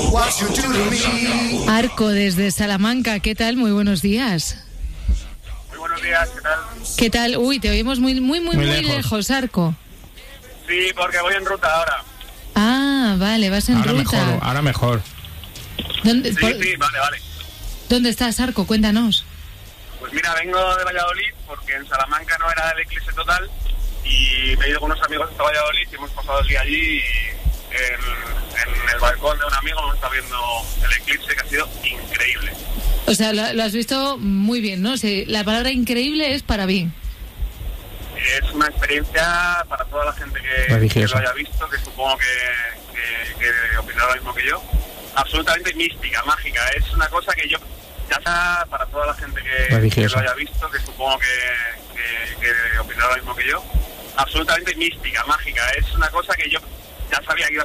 Arco desde Salamanca, ¿qué tal? Muy buenos días. Muy buenos días, ¿qué tal? ¿Qué tal? Uy, te oímos muy lejos, Arco. Sí, porque voy en ruta ahora. Ah, vale, vas en ahora ruta. Ahora mejor. ¿Dónde, Sí, vale. ¿Dónde estás, Arco? Cuéntanos. Pues mira, vengo de Valladolid porque en Salamanca no era el eclipse total y me he ido con unos amigos hasta Valladolid y hemos pasado el día allí y en el balcón de un amigo hemos estado viendo el eclipse, que ha sido increíble. O sea, lo has visto muy bien, ¿no? Sí, la palabra increíble es para bien. Es una experiencia para toda la gente que lo haya visto, que supongo que opinará lo mismo que yo. Absolutamente mística, mágica. Es una cosa que yo ya para toda la gente que lo haya visto, que supongo que opinará lo mismo que yo. Absolutamente mística, mágica. Es una cosa que yo ya sabía que iba